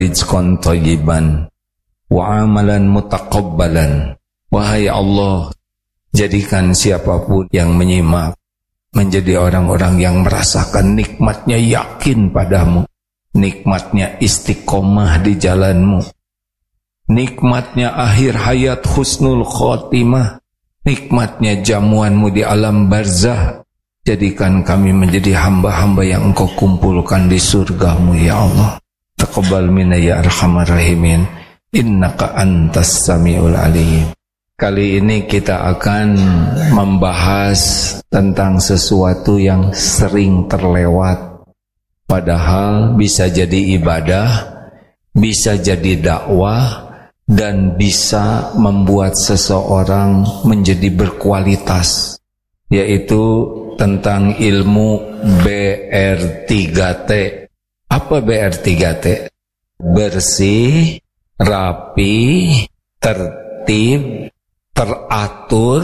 rizqan thayyiban wa amalan mutaqabbalan. Wahai Allah, jadikan siapapun yang menyimak menjadi orang-orang yang merasakan nikmatnya yakin padamu, nikmatnya istiqomah di jalanmu, nikmatnya akhir hayat husnul khotimah, nikmatnya jamuanmu di alam barzah. Jadikan kami menjadi hamba-hamba yang Engkau kumpulkan di surgamu ya Allah. Taqabbal minna ya arhamar rahimin, innaka antas samiul alim. Kali ini kita akan membahas tentang sesuatu yang sering terlewat, padahal bisa jadi ibadah, bisa jadi dakwah, dan bisa membuat seseorang menjadi berkualitas, yaitu tentang ilmu BR3T. Apa BR3T? Bersih, rapi, tertib, teratur,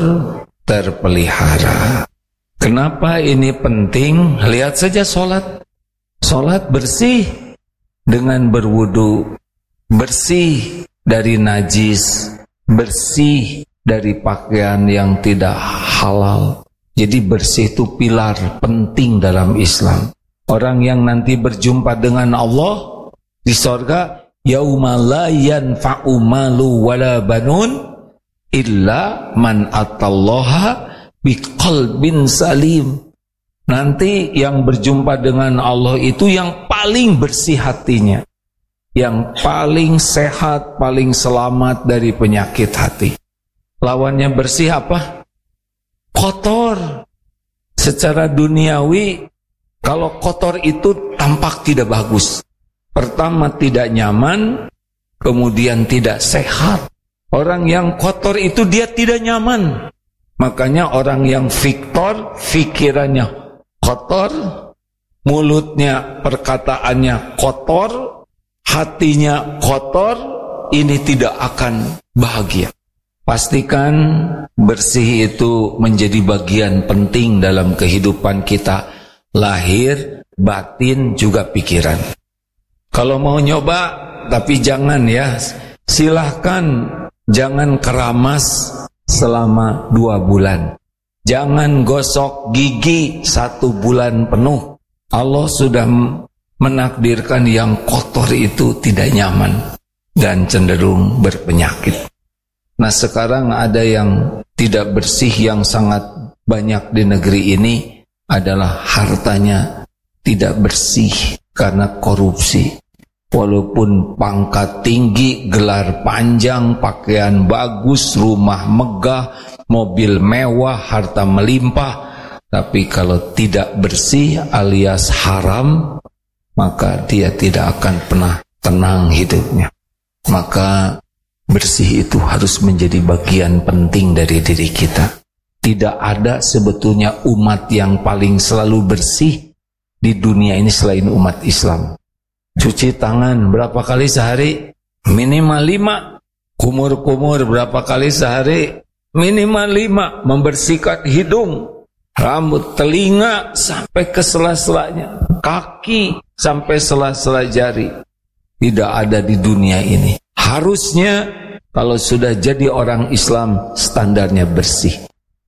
terpelihara. Kenapa ini penting? Lihat saja sholat. Sholat bersih dengan berwudu, bersih dari najis, bersih dari pakaian yang tidak halal. Jadi bersih itu pilar penting dalam Islam. Orang yang nanti berjumpa dengan Allah di sorga, yauma la yanfa'u malu wala banun illa man atallaha biqalbin salim. Nanti yang berjumpa dengan Allah itu yang paling bersih hatinya, yang paling sehat, paling selamat dari penyakit hati. Lawannya bersih apa? Kotor. Secara duniawi, kalau kotor itu tampak tidak bagus. Pertama tidak nyaman, kemudian tidak sehat. Orang yang kotor itu dia tidak nyaman. Makanya orang yang viktor, pikirannya kotor, mulutnya, perkataannya kotor, hatinya kotor, ini tidak akan bahagia. Pastikan bersih itu menjadi bagian penting dalam kehidupan kita, lahir, batin, juga pikiran. Kalau mau nyoba, tapi jangan ya, silahkan jangan keramas selama 2 bulan. Jangan gosok gigi 1 bulan penuh. Allah sudah menakdirkan yang kotor itu tidak nyaman dan cenderung berpenyakit. Nah sekarang ada yang tidak bersih yang sangat banyak di negeri ini adalah hartanya tidak bersih karena korupsi. Walaupun pangkat tinggi, gelar panjang, pakaian bagus, rumah megah, mobil mewah, harta melimpah, tapi kalau tidak bersih alias haram, maka dia tidak akan pernah tenang hidupnya. Maka bersih itu harus menjadi bagian penting dari diri kita. Tidak ada sebetulnya umat yang paling selalu bersih di dunia ini selain umat Islam. Cuci tangan berapa kali sehari? Minimal 5. Kumur-kumur berapa kali sehari? Minimal 5. Membersihkan hidung, rambut, telinga sampai ke sela-selanya, kaki sampai sela-sela jari. Tidak ada di dunia ini. Harusnya kalau sudah jadi orang Islam, standarnya bersih.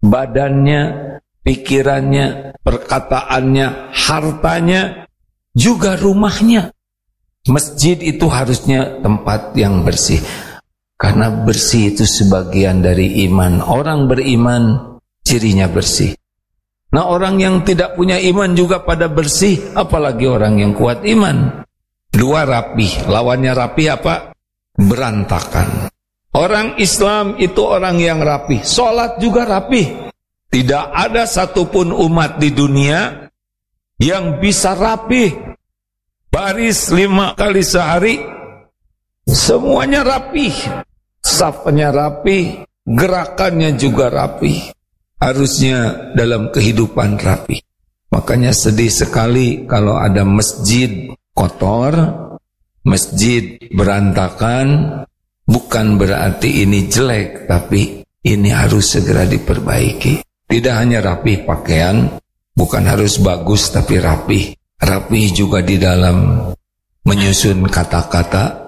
Badannya, pikirannya, perkataannya, hartanya, juga rumahnya. Masjid itu harusnya tempat yang bersih. Karena bersih itu sebagian dari iman. Orang beriman cirinya bersih. Nah orang yang tidak punya iman juga pada bersih, apalagi orang yang kuat iman. 2 rapi, lawannya rapi apa? Berantakan. Orang Islam itu orang yang rapi. Sholat juga rapi. Tidak ada satupun umat di dunia yang bisa rapi. Baris 5 kali sehari, semuanya rapi. Safnya rapi, gerakannya juga rapi. Harusnya dalam kehidupan rapi. Makanya sedih sekali kalau ada masjid kotor, masjid berantakan. Bukan berarti ini jelek, tapi ini harus segera diperbaiki. Tidak hanya rapi pakaian, bukan harus bagus tapi rapi. Rapi juga di dalam menyusun kata-kata,